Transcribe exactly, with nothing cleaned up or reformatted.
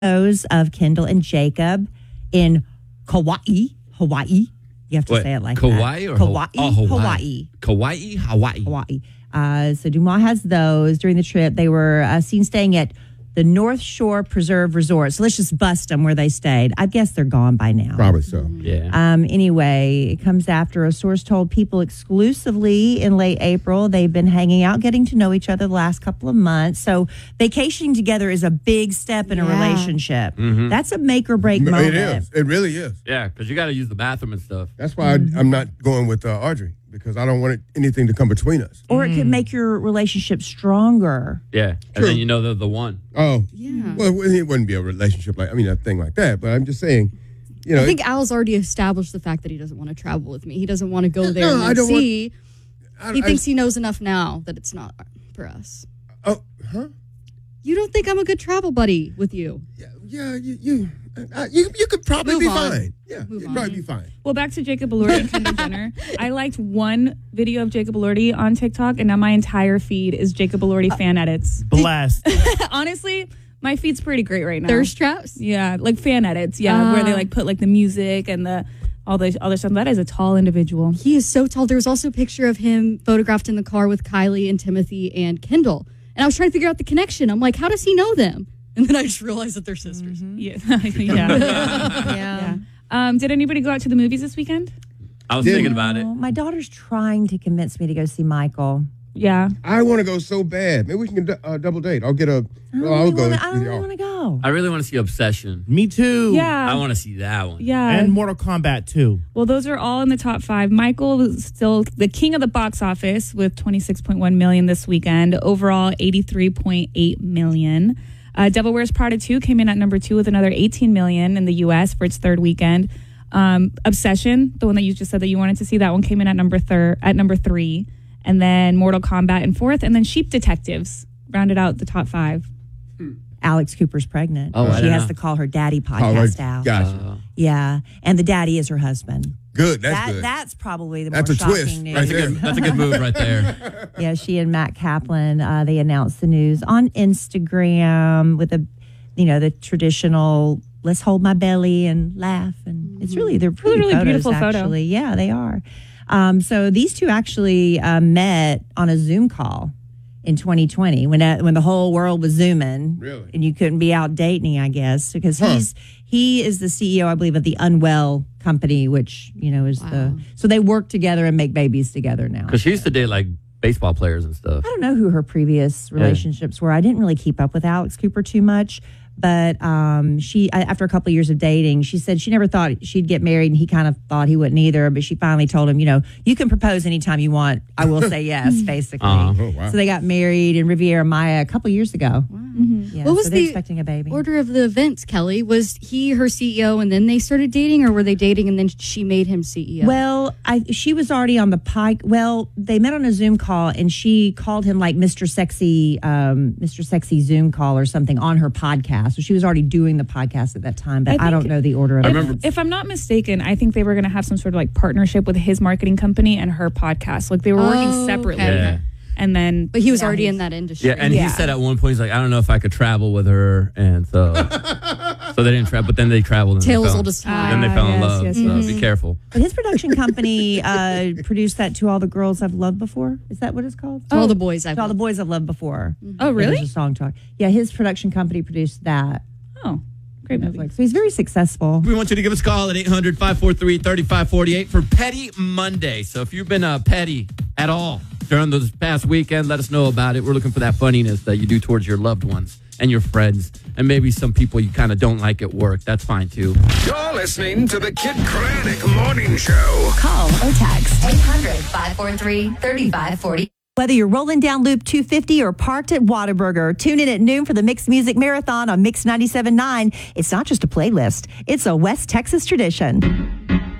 photos of Kendall and Jacob in Kauai, Hawaii. You have to What, say it like Kauai that. or Kauai, oh, Hawaii. Kauai, Hawaii. Hawaii. Uh, so Dumas has those. During the trip, they were uh, seen staying at the North Shore Preserve Resort. So let's just bust them where they stayed. I guess they're gone by now. Probably so. Yeah. Um, anyway, it comes after a source told People exclusively in late April they've been hanging out, getting to know each other the last couple of months. So vacationing together is a big step in a Yeah. relationship. Mm-hmm. That's a make or break It moment. is. It really is. Yeah, because you got to use the bathroom and stuff. That's why Mm-hmm. I, I'm not going with uh, Audrey, because I don't want it, anything to come between us. Or it could make your relationship stronger. Yeah. And True. then you know they're the one. Oh, Yeah. well, it wouldn't be a relationship like, I mean, a thing like that. But I'm just saying, you know. I think Al's already established the fact that he doesn't want to travel with me. He doesn't want to go there No, and I then don't see. I, he I- thinks he knows enough now that it's not for us. Oh, huh? You don't think I'm a good travel buddy with you? Yeah, yeah, you, you, uh, you, you could probably Move be on. fine. Yeah, Move you'd on. probably be fine. Well, back to Jacob Elordi and Kendall Jenner. I liked one video of Jacob Elordi on TikTok, and now my entire feed is Jacob Elordi fan edits. Blessed. Honestly, my feed's pretty great right now. Thirst traps? Yeah, like fan edits. Yeah, Ah. where they like put like the music and the all the other stuff. That is a tall individual. He is so tall. There was also a picture of him photographed in the car with Kylie and Timothy and Kendall. And I was trying to figure out the connection. I'm like, how does he know them? And then I just realized that they're sisters. Yeah, yeah. yeah. Um, did anybody go out to the movies this weekend? I was Didn't- thinking about it. Oh, my daughter's trying to convince me to go see Michael. Yeah. I want to go so bad. Maybe we can do- uh, double date. I'll get a. I don't Well, I'll really go. wanna- I with don't really y'all. want to go. I really want to see Obsession. Me too. Yeah. I want to see that one. Yeah. And Mortal Kombat too. Well, those are all in the top five. Michael was still the king of the box office with twenty-six point one million this weekend. Overall, eighty-three point eight million. Uh, Devil Wears Prada two came in at number two with another eighteen million in the U S for its third weekend. Um, Obsession, the one that you just said that you wanted to see, that one came in at number thir- at number three, and then Mortal Kombat in fourth, and then Sheep Detectives rounded out the top five. Alex Cooper's pregnant. Oh, I she didn't has know. to call her daddy Oh, podcast right. out. Gotcha. Uh, Yeah, and the daddy is her husband. Good. That's that, good. That's probably the That's more a shocking twist news. right that's, a good, that's a good move right there. Yeah, she and Matt Kaplan, uh, they announced the news on Instagram with a, you know, the traditional "let's hold my belly and laugh," and it's really they're pretty really photos, beautiful photo. actually. Yeah, they are. Um, so these two actually uh, met on a Zoom call in twenty twenty when uh, when the whole world was Zooming, Really? and you couldn't be out dating, I guess, because Huh. he's he is the C E O, I believe, of the Unwell company, which you know is Wow. the so they work together and make babies together now. Because she used to date like baseball players and stuff. I don't know who her previous relationships were. I didn't really keep up with Alex Cooper too much, but um, she, I- after a couple of years of dating, she said she never thought she'd get married, and he kind of thought he wouldn't either. But she finally told him, you know, you can propose anytime you want. I will say yes, basically. Uh-huh. Oh, wow. So they got married in Riviera Maya a couple of years ago. Yeah, What was so they're the expecting a baby. Order of the events, Kelly? Was he her C E O and then they started dating, or were they dating and then she made him C E O? Well, I, she was already on the pike. Well, they met on a Zoom call, and she called him like Mister Sexy, um, Mister Sexy Zoom call or something on her podcast. So she was already doing the podcast at that time, but I I, don't think- know the order of I it. remember- If I'm not mistaken, I think they were going to have some sort of like partnership with his marketing company and her podcast. Like they were working Oh, separately. okay. Yeah. And then, but he was Yeah, already he's- in that industry. Yeah, and Yeah. he said at one point, he's like, I don't know if I could travel with her. And so so they didn't travel, but then they traveled. And Tale they as fell- old as time. Then they fell in Ah, yes, love. yes, so yes. be careful. But his production company uh, produced that To All the Girls I've Loved Before. Is that what it's called? To all the boys I've To All the loved. Boys I've Loved Before. oh, really? There's a song talk. Yeah, his production company produced that. Oh, great movie. Netflix. So he's very successful. We want you to give us a call at eight hundred, five four three, three five four eight for Petty Monday. So if you've been uh, petty at all during this past weekend, let us know about it. We're looking for that funniness that you do towards your loved ones and your friends, and maybe some people you kind of don't like at work. That's fine too. You're listening to the Kid Craddock Morning Show. Call or text eight hundred, five four three, three five four zero. Whether you're rolling down Loop two fifty or parked at Whataburger, tune in at noon for the Mixed Music Marathon on Mix ninety-seven point nine. It's not just a playlist, it's a West Texas tradition.